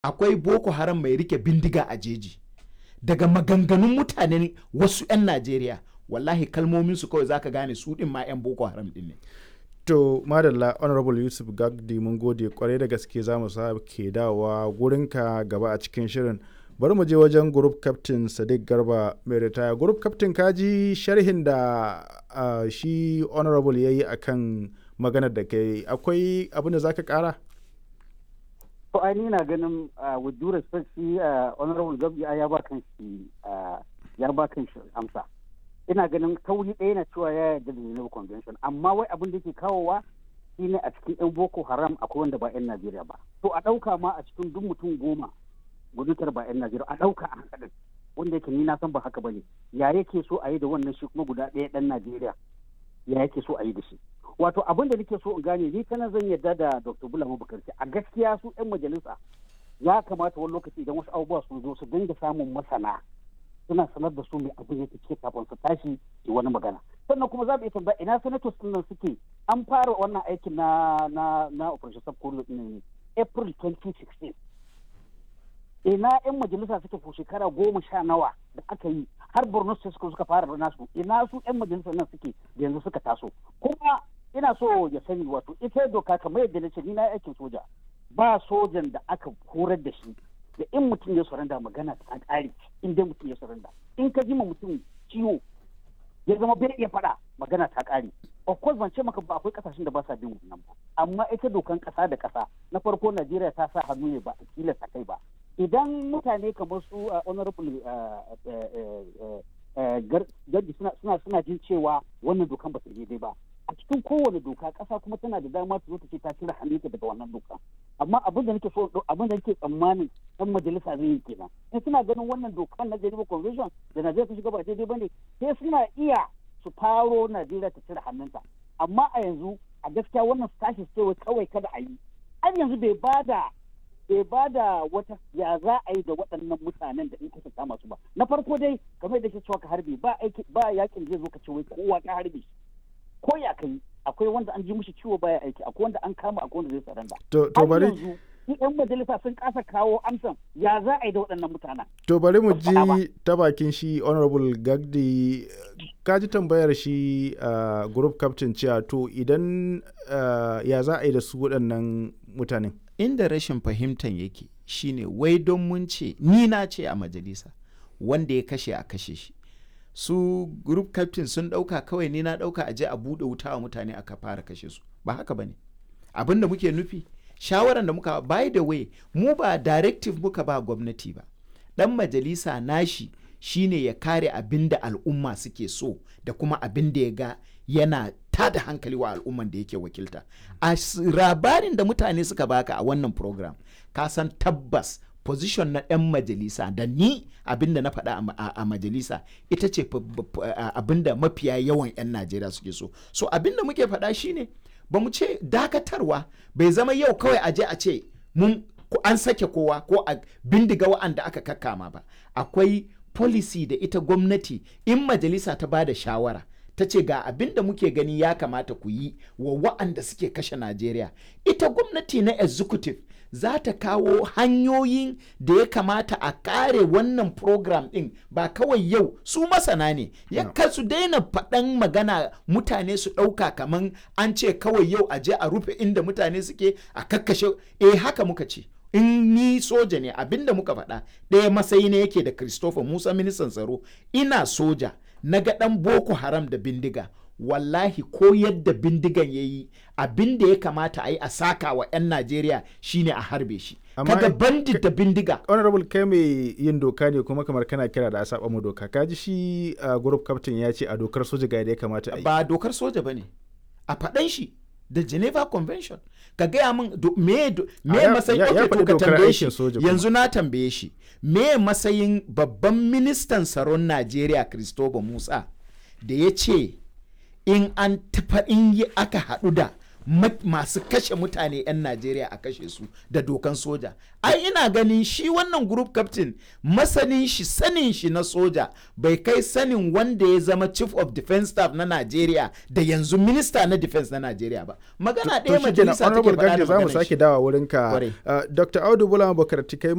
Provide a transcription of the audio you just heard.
akwai Boko Haram mai rike bindiga a jeji. Daga maganganun mutanen wasu 'yan Najeriya, wallahi kalmominsu kawai zaka gane su ɗin ma 'yan Boko Haram ɗin ne. To madalla Honorable Yusuf Gagdi mun gode kwarai da gaske, za mu sake dawowa gurinka gaba a cikin shirin. Bari mu je wajen Group Captain Sadiq Garba mai ritaya. Group Captain, kaji sharhin da shi Honorable ya yi akan maganar da kai, akwai abin da za ka kara? To ai ni na ganin with due respect shi Honorable Gagdi ya ba kan shi amsa. Ina ganin tauri ɗaya na cewa ya yarda da Geneva Convention, amma wai abin da ke kawowa shi ne a cikin 'yan Boko Haram akwai wanda ba 'yan Najeriya ba. To a ɗauka ma a cikin duk mutum 10 gudutar ba 'yan Najeriya, a ɗauka a haka ɗin, wanda yake ni na san ba haka ba ne. Ya yake so a yi da wannan shi kuma guda ɗaya ɗan Najeriya, ya yake so a yi da shi. Wato abin da nake so in gane, ni kana zan yarda da Dr. Bulama Bukarti, a gaskiya su 'yan majalisa ya kamata wani lokaci idan wasu abubuwa sun zo su dinga samun masana suna sanar da su mai abin yake ce kafin su tashi yi wani magana. Sannan kuma za mu iya tambaya ina senators din nan suke. An fara wannan aikin na Operation Subcorridor ne April 2016. Ina 'yan majalisa suke ko shekara 10 nawa da aka yi har Borno State suka fara da nasu. Ina su 'yan majalisa nan suke da yanzu suka taso. Kuma ina so ya sani, wato ita doka kamar yadda na ce ni na aikin soja, ba sojan da aka horar da shi da in mutum ya surrenda magana ta ƙare. In dai mutum ya surrenda, in ka ji ma mutum ciwo ya zama bai iya faɗa, magana ta ƙare. Of course ban ce maka ba akwai ƙasashen da ba sa bin wannan ba, amma ita dokan ƙasa da ƙasa na farko Najeriya ta sa hannu ne ba a tilasta kai ba. Idan mutane kamar su honorable Gagdi suna jin cewa wannan dokan ba ta daidai ba, a cikin kowane doka ƙasa kuma tana da dama ta zo ta ce ta cire hannunta daga wannan doka. Amma abin da nake tsammanin ɗan majalisa zai yi kenan, in suna ganin wannan dokan na Geneva Convention da Najeriya ta shiga ba daidai ba ne, sai suna iya su faro Najeriya ta cire hannunta. Amma a yanzu a gaskiya wannan su tashi su kawai kada a yi. An yanzu bai bada wata ya za a yi da waɗannan mutanen da in ka kama su ba. Na farko dai kamar da ke cewa ka harbe ba yakin zai zo ka ce wai kowa ka harbe ko ya kai, akwai wanda an ji mushi ciwo baya aiki, akwai wanda an kama, akwai wanda zai saranda. To bari yanzu yan majalisa sun kasa kawo amsan ya za a yi da waɗannan mutanen. To bari mu ji ta bakin shi Honorable Gagdi, ka ji tambayar shi Group Captain cewa to idan ya za a yi da su waɗannan mutanen. Inda rashin fahimtan yake shine wai don mun ce, ni na ce a majalisa wanda ya kashe a kashe shi, su Group Captain sun ɗauka kawai ni na ɗauka a je a buɗe wuta wa mutane aka fara kashe su. Ba haka ba ne. Abin da muke nufi, shawaran da muka, by the way, mu ba directive muka ba gwamnati ba. Ɗan majalisa nashi shine ya kare abin da al'umma suke so da kuma abin da ya ga yana tada hankali wa al'umman da yake wakilta. A labarin da mutane suka baka a wannan program, ka san tabbas position na 'yan majalisa da ni abinda na faɗa a majalisa ita ce abinda mafiya yawan 'yan Najeriya suke so. So abinda muke faɗa shine ba mu ce dakatarwa bai zama yau kawai aje a ce an sake kowa ko a bindiga wa'anda aka kakkama ba. Akwai policy da ita gwamnati in majalisa ta bada shawara ta ce ga abin da muke gani ya kamata ku yi wa wa'anda suke kashe Najeriya, ita gwamnati na executive za ta kawo hanyoyin da ya kamata a kare wannan program ɗin. Ba kawai yau su masana ne ya su daina faɗan magana mutane su ɗauka kaman an ce kawai yau a je a rufe inda mutane suke a kakkashe. Haka muka ce in ni soja ne abinda muka faɗa ɗaya matsayi ne yake da Christopher Musa ministan tsaro, ina soja na ga ɗan Boko Haram da bindiga, wallahi ko yadda bindigan ya yi abin da ya kamata a yi a saka wa 'yan Najeriya shine a harbe shi. Kaga bandit da bindiga. Honorable, kai mai yin doka ne kuma kamar kana kira da a saba mu doka. Kaji shi Group Captain ya ce a dokar soja ga yadda ya kamata a yi. Ba dokar soja ba ne. A faɗan shi da Geneva Convention. Ka gaya min me matsayin ka tambaye shi yanzu na tambaye shi me matsayin babban ministan tsaron Najeriya Christopher Musa da ya ce in aka haɗu da masu kashe mutane 'yan Najeriya a kashe su da dokan soja. Ai ina ganin shi wannan Group Captain sanin shi na soja bai kai sanin wanda ya zama Chief of Defense Staff na Najeriya da yanzu Minister na Defense na Najeriya ba. Magana ɗaya majalisa take faɗa da magana shi. Za mu sake dawa wurinka. Dr. Audu Bulama Bukarti, kai